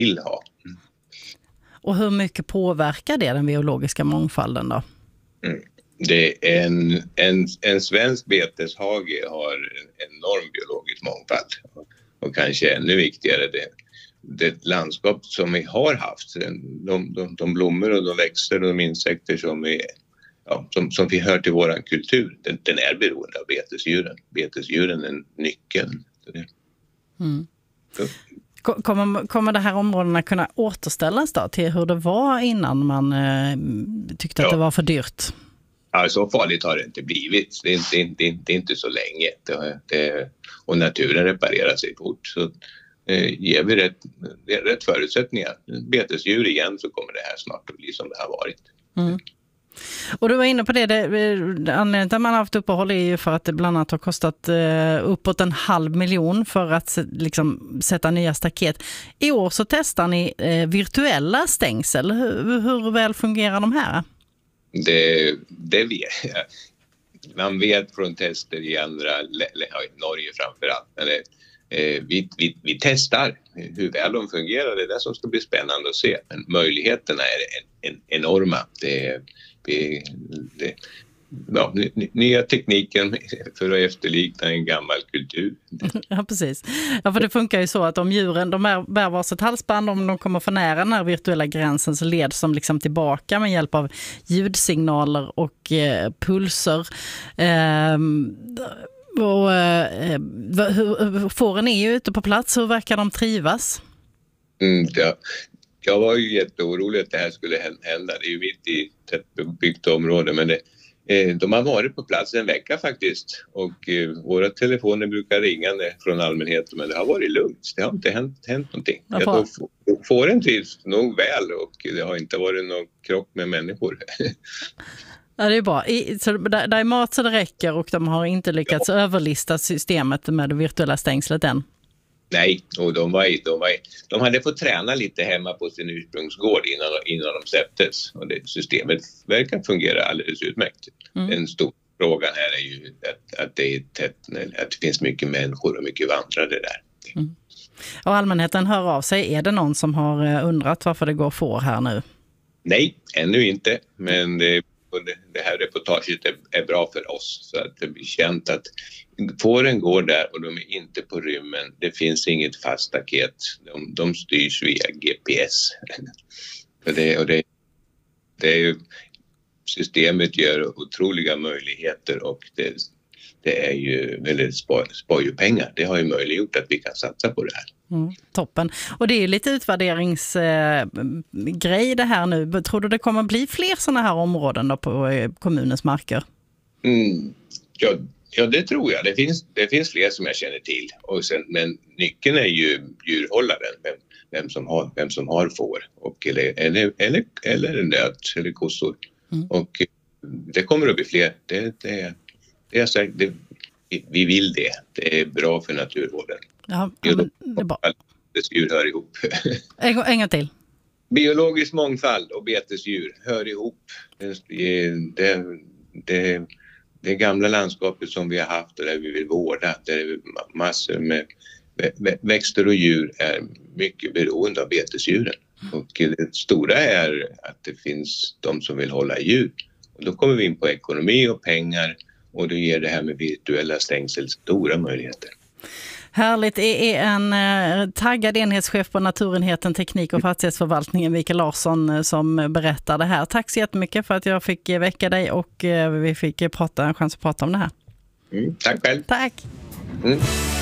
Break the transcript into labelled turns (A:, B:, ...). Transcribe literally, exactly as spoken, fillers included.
A: vill ha. Mm.
B: Och hur mycket påverkar det den biologiska mångfalden då? Mm.
A: Det är en, en, en svensk beteshage har en enorm biologisk mångfald. Och kanske ännu viktigare det, det landskap som vi har haft. De, de, de blommor och de växter och de insekter som, är, ja, som, som vi hör till vår kultur. Den, den är beroende av betesdjuren. Betesdjuren är nyckeln.
B: Mm. Kommer, kommer det här områdena kunna återställas då till hur det var innan man eh, tyckte att ja. det var för dyrt?
A: Ja, så farligt har det inte blivit. Det är inte, det är, det är inte så länge. Det, det, och naturen reparerar sig fort. Så eh, ger vi rätt, rätt förutsättningar. Betesdjur igen så kommer det här snart att bli som det har varit.
B: Mm. Och du var inne på det, det, det anledningen till att man har haft uppehåll är ju för att det bland annat har kostat eh, uppåt en halv miljon för att liksom, sätta nya staket. I år så testar ni eh, virtuella stängsel. Hur, hur väl fungerar de här?
A: Det, det vet jag. Man vet från tester i andra, i Norge framförallt. Men det, eh, vi, vi, vi testar hur väl de fungerar. Det är det som ska bli spännande att se. Men möjligheterna är en, en, enorma. Det, det, det, ja, nya tekniken för att efterlikna en gammal kultur.
B: Ja, precis. Ja, för det funkar ju så att om djuren de är, bär varsitt halsband, om de kommer för nära den här virtuella gränsen så leds de liksom tillbaka med hjälp av ljudsignaler och eh, pulser. Ehm, och, eh, hur, fåren är ju ute på plats, hur verkar de trivas?
A: Mm, ja. Jag var ju jätteorolig att det här skulle hända. Det är ju mitt i ett byggt område, men det de har varit på plats en vecka faktiskt och eh, våra telefoner brukar ringa från allmänheten, men det har varit lugnt. Det har inte hänt, hänt någonting. Jag får, får en trivs nog väl och det har inte varit någon krock med människor.
B: Ja, det är bra. I, så där, där är mat så det räcker och de har inte lyckats ja. överlista systemet med det virtuella stängslet än.
A: Nej, och de, var, de, var, de hade fått träna lite hemma på sin ursprungsgård innan, innan de släpptes. Och det, systemet verkar fungera alldeles utmärkt. Mm. Den stora frågan här är ju att, att, det är tätt, att det finns mycket människor och mycket vandrare där.
B: Mm. Och allmänheten hör av sig. Är det någon som har undrat varför det går får här nu?
A: Nej, ännu inte. Men det, det här reportaget är, är bra för oss. Så att det blir känt att fåren går där och de är inte på rymmen. Det finns inget fast staket. De, de styrs via G P S. och det, och det, det är ju, systemet gör otroliga möjligheter och det, det är ju väldigt spar, spar ju pengar. Det har ju möjliggjort att vi kan satsa på det här.
B: Mm, toppen. Och det är ju lite utvärderingsgrej eh, det här nu. Tror du det kommer bli fler sådana här områden då på eh, kommunens marker?
A: Mm, ja, ja, det tror jag. Det finns, det finns fler som jag känner till. Och sen, men nyckeln är ju djurhållaren. Vem, vem, som, har, vem som har får. Och, eller, eller, eller, eller en nöt eller kossor. Mm. Och det kommer att bli fler. Det, det, det är sagt, det, vi vill det. Det är bra för naturvården.
B: Ja, men det är bra.
A: Betesdjur hör ihop.
B: En, en gång till.
A: Biologisk mångfald och betesdjur hör ihop. Det, det, det, det gamla landskapet som vi har haft och där vi vill vårda. Där massor med växter och djur är mycket beroende av betesdjuren. Och det stora är att det finns de som vill hålla djur. Och då kommer vi in på ekonomi och pengar. Och då ger det här med virtuella stängsel stora möjligheter.
B: Härligt. Det är en eh, taggad enhetschef på Naturenheten, teknik och fastighetsförvaltningen, Mikael Larsson, som berättar det här. Tack så jättemycket för att jag fick väcka dig och eh, vi fick prata, en chans att prata om det här.
A: Mm, tack själv.
B: Tack.
A: Mm.